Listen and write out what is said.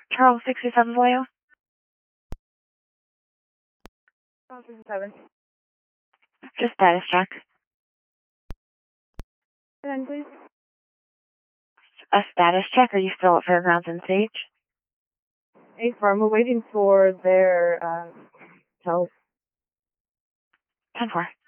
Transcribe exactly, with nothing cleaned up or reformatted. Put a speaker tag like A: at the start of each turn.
A: Charles sixty-seven for you.
B: Charles sixty-seven.
A: Just status check.
B: Then please.
A: A status check. Are you still at Fairgrounds and Sage?
B: A firm. We're waiting for their uh, tell.
A: ten four.